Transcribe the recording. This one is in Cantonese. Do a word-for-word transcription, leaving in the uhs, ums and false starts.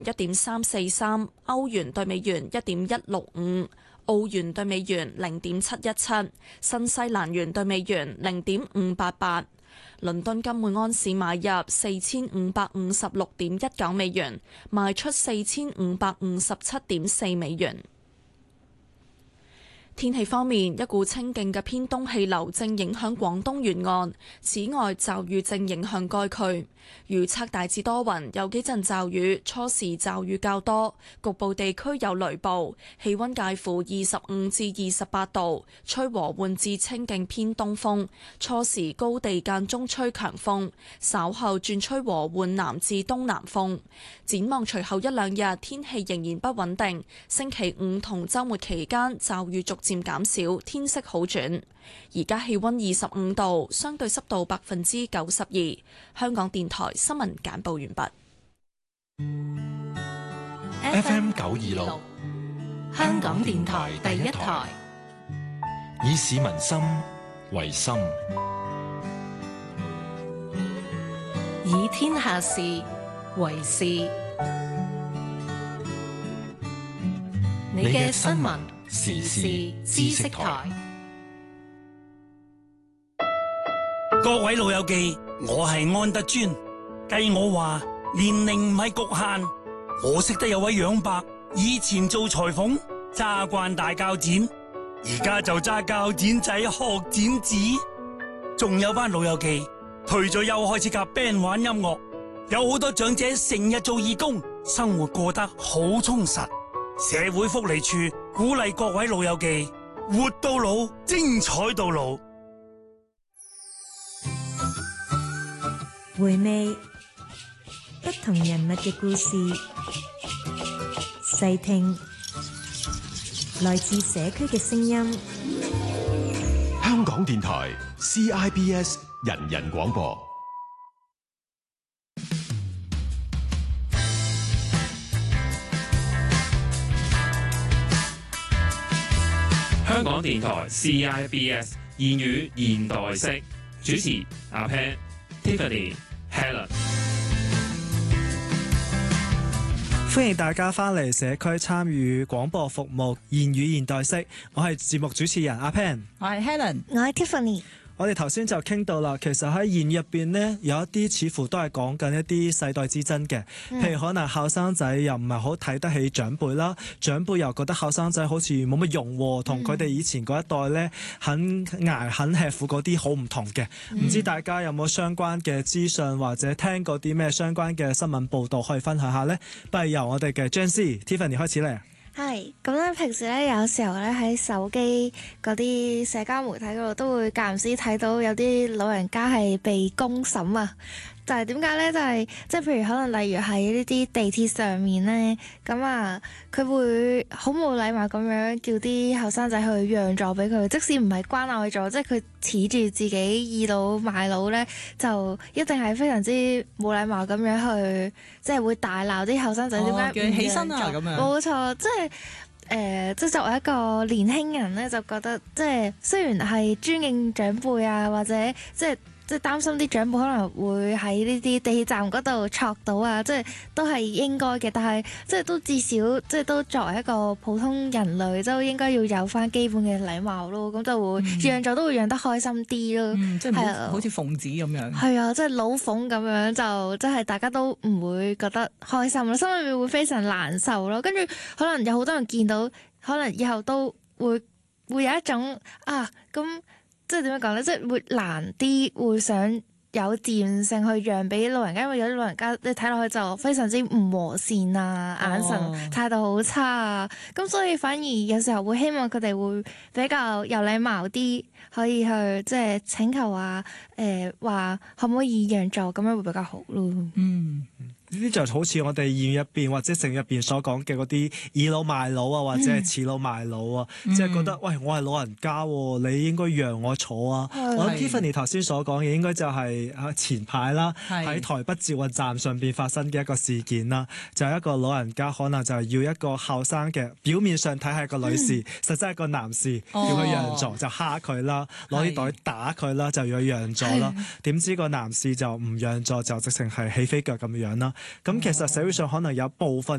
一點三四三，歐元對美元一點一六五，澳元對美元零點七一七，新西蘭元對美元零點五八八。倫敦金每安士買入四千五百五十六點一九美元，賣出四千五百五十七點四美元。天氣方面，一股清勁嘅偏東氣流正影響廣東沿岸，此外驟雨正影響該區。預測大致多雲，有幾陣驟雨，初時驟雨較多，局部地區有雷暴，氣溫介乎二十五至二十八度，吹和緩至清勁偏東風，初時高地間中吹強風，稍後轉吹和緩南至東南風。展望隨後一兩日天氣仍然不穩定，星期五同週末期間驟雨逐漸減少，天色好轉。而家氣溫二十五度，相對濕度百分之九十二。香港電台新聞簡報完畢。 F M 九二六，香港電台第一台，以市民心為心， 以天下事為事。你嘅新聞時事知識台。 各位老友記，我係安德尊。計我話年齡唔係局限，我識得有位楊伯，以前做裁縫揸慣大鉸剪，而家就揸鉸剪仔學剪紙。仲有班老友記退咗休開始夾 band 玩音樂，有好多長者成日做義工，生活過得好充實。社會福利處鼓勵各位老友記活到老，精彩到老。 回味不同人物嘅故事，細聽來自社區嘅聲音。 香港電台 C I B S 人人廣播。 香港電台 C I B S 言語現代式，主持阿 Pan、Tiffany、Helen。 歡迎大家翻嚟社區參與廣播服務言語現代式，我係節目主持人阿 Pan， 我係 Helen， 我係 Tiffany。 我哋頭先就傾到啦，其實喺言語入邊呢，有一啲似乎都係講緊一啲世代之爭嘅，譬如可能後生仔又唔係好睇得起長輩啦，長輩又覺得後生仔好似冇乜用喎，同佢哋以前嗰一代呢，肯捱肯吃苦嗰啲好唔同嘅。唔、嗯、知大家有冇相關嘅資訊或者聽過啲咩相關嘅新聞報導可以分享下呢？不如由我哋嘅張師 Tiffany 開始咧。 係咁咧，平時咧有時候咧喺手機嗰啲社交媒體嗰度都會間唔時睇到有啲老人家係被公審啊。就係點解咧？就係即係譬如可能例如喺呢啲地鐵上面咧，咁啊佢會好冇禮貌咁樣叫啲後生仔去讓座俾佢，即使唔係關愛座，即係佢恃住自己倚老賣老咧，就一定係非常之冇禮貌咁樣去，即係會大鬧啲後生仔點解唔起身啊咁樣。 冇錯，即係。誒、呃，即係作為一個年輕人咧，就覺得即係雖然係尊敬長輩啊，或者即係即係擔心啲長輩可能會喺呢啲地鐵站嗰度戳到啊，即係都係應該嘅。但係即係都至少即係都作為一個普通人類，都應該要有翻基本嘅禮貌咯。咁就會、嗯、讓座都會讓得開心啲咯。 嗯、即係冇、啊、好似奉旨咁樣。係啊，即係老奉咁樣就即係大家都唔會覺得開心咯，心裏面會非常難受咯。跟住可能有好多人見到。可能以後都會會有一種啊，咁即係點樣講咧？即係會難啲，會想有自願性去讓俾老人家，因為有啲老人家你睇落去就非常之唔和善啊，眼神、哦、態度好差啊，咁所以反而有時候會希望佢哋會比較有禮貌啲，可以去即係請求啊，誒、呃、話可唔可以讓座咁樣會比較好咯。 嗯。呢啲就好似我哋言語入邊或者成語入邊所講嘅嗰啲倚老賣老啊，或者係恃老賣老啊，嗯、即係覺得喂，我係老人家，你應該讓我坐啊。嗯、我諗 Tiffany 頭先所講嘅應該就係前排啦，喺台北捷運站上邊發生嘅一個事件啦，就係、是、一個老人家可能就係要一個後生嘅，表面上睇係個女士，嗯、實際係個男士，要佢讓座、哦、就蝦佢啦，攞啲袋打佢啦，就要佢讓座啦。點知個男士就唔讓座，就直情係起飛腳咁樣啦。 咁其實社會上可能有部分